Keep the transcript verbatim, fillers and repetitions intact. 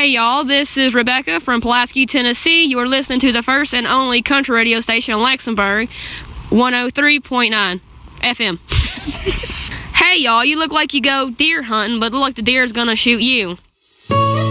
Hey y'all, this is Rebecca from Pulaski, Tennessee. You are listening to the first and only country radio station in Luxembourg, one oh three point nine F M. Hey y'all, you look like you go deer hunting, but look like the deer's gonna shoot you.